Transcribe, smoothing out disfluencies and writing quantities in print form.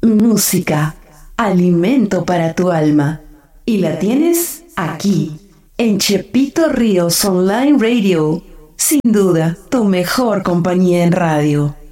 música, alimento para tu alma. Y la tienes aquí, en Chepito Ríos Online Radio. Sin duda, tu mejor compañía en radio.